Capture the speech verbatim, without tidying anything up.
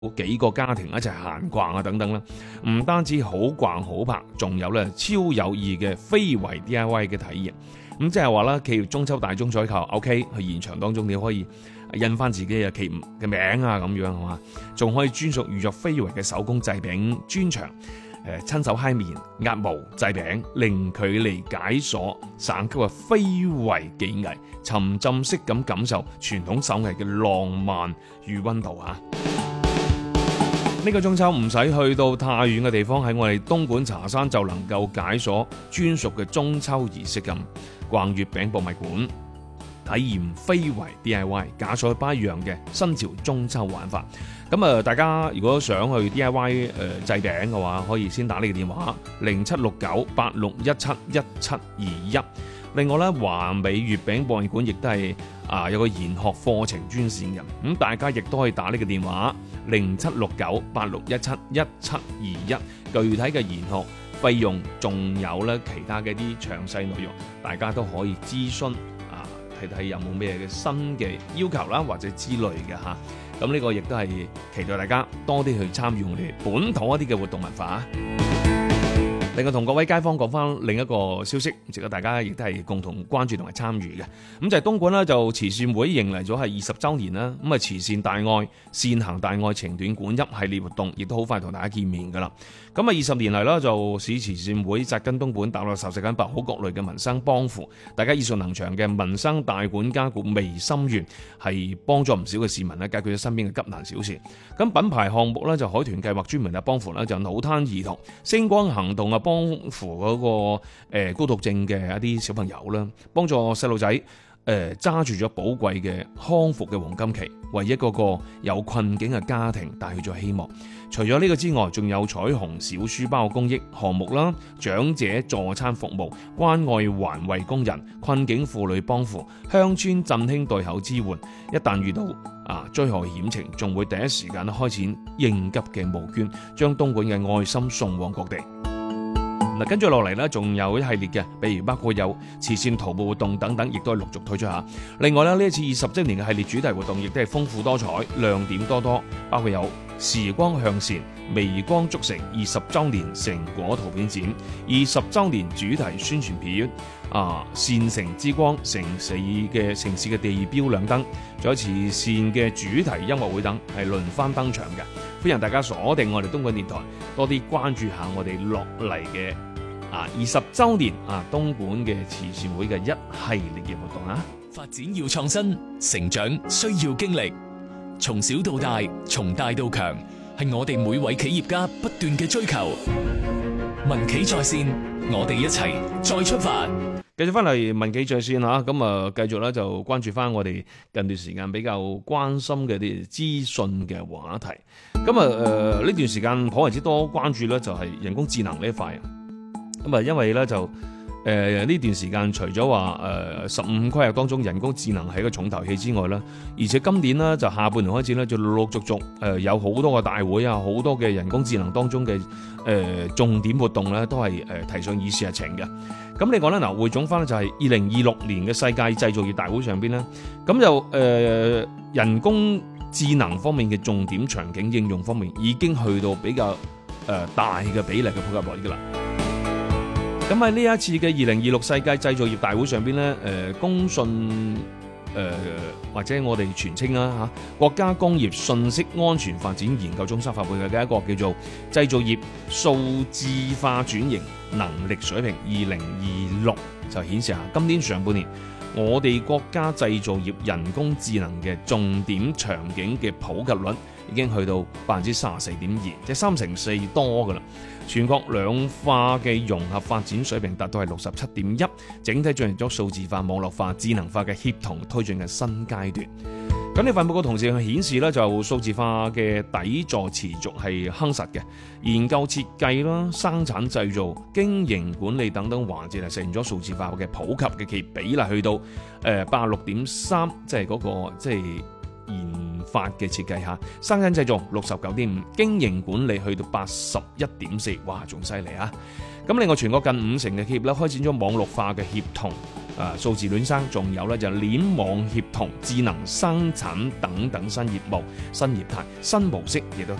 幾個家庭一齊閒逛啊等等啦，唔單止好逛好拍，仲有咧超有意嘅非遺 D I Y 嘅體驗。咁即係話啦，企業中秋大宗採購 ，OK， 去現場當中你可以印翻自己嘅企業嘅名啊，咁樣係嘛，仲可以專屬預約非遺嘅手工製餅專場，誒親手揩面、壓模、製餅，零距離解鎖省級嘅非遺技藝，沉浸式咁感受傳統手藝嘅浪漫與溫度啊！呢個中秋唔使去到太遠嘅地方，喺我哋東莞茶山就能夠解鎖專屬嘅中秋儀式感，逛月餅博物館，體驗非遺 D I Y， 解鎖不一樣嘅新潮中秋玩法。咁啊，大家如果想去 D I Y 誒、呃、製餅嘅話，可以先打呢個電話零七六九八六一七一七二一。另外咧，華美月餅博物館亦都係啊有個研學課程專線嘅，咁大家亦都可以打呢個電話零七六九八六一七一七二一。具體嘅研學費用仲有咧其他嘅啲詳細內容，大家都可以諮詢啊，睇睇有冇咩嘅新嘅要求啦，或者之類嘅嚇。咁呢個亦都係期待大家多啲去參與我哋本土一啲嘅活動文化。另外同各位街坊講翻另一個消息，值得大家亦都係共同關注同埋參與嘅。咁就係東莞呢，就慈善會迎嚟咗係二十週年啦。咁啊慈善大愛善行大愛情短管泣系列活動，亦都好快同大家見面噶啦。咁啊二十年嚟啦，就市慈善會扎根東莞，打落受食緊百好各類嘅民生幫扶，大家耳熟能詳嘅民生大管家顧微心願，係幫助唔少嘅市民咧解決咗身邊嘅急難小事。咁品牌項目咧就海豚計劃專門啊幫扶咧就腦癱兒童，星光行動啊幫扶嗰個誒高讀症嘅一啲小朋友啦，幫助細路仔誒揸住咗寶貴嘅康復嘅黃金期，為一個個有困境嘅家庭帶去咗希望。除咗呢個之外，仲有彩虹小書包公益項目啦，長者助餐服務、關愛環衛工人、困境婦女幫扶、鄉村振興對口支援。一旦遇到啊災害險情，仲會第一時間開展應急嘅募捐，將東莞嘅愛心送往各地。嗱，跟住落嚟咧，仲有一系列嘅，比如包括有慈善徒步活動等等，亦都係陸續推出下。另外咧，呢一次二十週年嘅系列主題活動，亦都係豐富多彩、亮點多多，包括有時光向善、微光築城二十週年成果圖片展、二十週年主題宣傳片、啊善城之光、城市嘅城市嘅地標兩燈，仲有慈善嘅主題音樂會等，係輪番登場嘅。歡迎大家鎖定我哋東莞電台，多啲關注下我哋落嚟嘅啊二十週年啊東莞嘅慈善會嘅一系列嘅活動啊！ 發展要創新，成長需要經歷，從小到大，從大到強，係我哋每位企業家不斷嘅追求。民企在線，我哋一齊再出發。 繼續翻嚟民企在線嚇，咁啊繼續咧就關注翻我哋近段時間比較關心嘅啲資訊嘅話題。咁啊誒呢段時間頗為之多關注咧，就係人工智能呢一塊。咁啊因為咧就誒呢、呃、段時間除咗話誒十五規劃當中人工智能係一個重頭戲之外啦，而且今年呢，就下半年開始咧就陸陸續續誒有好多個大會啊，好多嘅人工智能當中嘅誒、呃、重點活動咧都係誒提上議事日程嘅。咁另外咧，嗱匯總翻咧就係二零二六年嘅世界製造業大會上邊咧，咁就誒、呃、人工智能方面嘅重點場景應用方面已經去到比較誒、呃、大嘅比例嘅普及率噶啦。咁喺呢一次嘅二零二六世界製造業大會上邊咧，誒、呃、工信誒、呃、或者我哋全稱啦嚇，國家工業信息安全發展研究中心發布嘅一個叫做製造業數字化轉型能力水平二零二六，就顯示下今年上半年我哋國家製造業人工智能嘅重點場景嘅普及率已經去到百分之三十四點二，即係三成四多噶啦。全國量化嘅融合發展水平達到係六十七點一，整體進入咗數字化、網絡化、智能化嘅協同推進嘅新階段。咁呢份報告同時顯示咧，就數字化嘅底座持續係夯實嘅，研究設計啦、生產製造、經營管理等等環節係實現咗數字化嘅普及嘅，其比例去到誒八十六點三，即係嗰個即係研發嘅設計下，生產製造六十九點五，經營管理去到八十一點四，哇，仲犀利啊！咁另外全國近五成嘅企業咧開展咗網絡化嘅協同。啊，數字孿生，仲有咧就鏈網協同、智能生產等等新業務、新業態、新模式，亦都